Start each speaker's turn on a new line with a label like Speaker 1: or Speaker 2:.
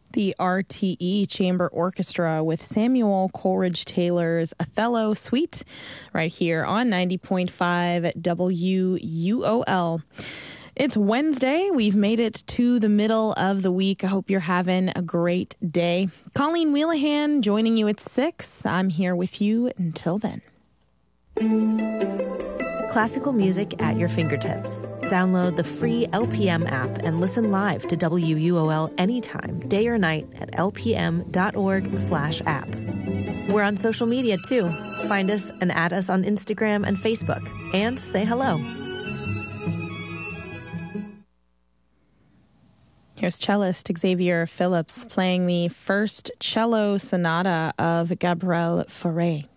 Speaker 1: The RTE Chamber Orchestra with Samuel Coleridge Taylor's Othello Suite right here on 90.5 WUOL. It's Wednesday. We've made it to the middle of the week. I hope you're having a great day. Colleen Wheelahan joining you at 6. I'm here with you until then.
Speaker 2: Classical music at your fingertips. Download the free LPM app and listen live to WUOL anytime, day or night at lpm.org/app. We're on social media too. Find us and add us on Instagram and Facebook. And say hello.
Speaker 1: Here's cellist Xavier Phillips playing the first cello sonata of Gabriel Fauré.